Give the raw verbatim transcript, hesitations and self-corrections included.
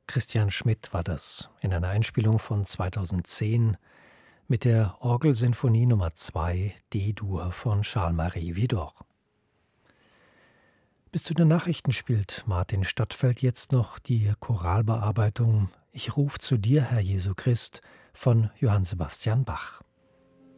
Christian Schmidt war das in einer Einspielung von zweitausendzehn mit der Orgelsinfonie Nummer zwei D-Dur von Charles-Marie Widor. Bis zu den Nachrichten spielt Martin Stadtfeld jetzt noch die Choralbearbeitung »Ich ruf zu dir, Herr Jesu Christ« von Johann Sebastian Bach.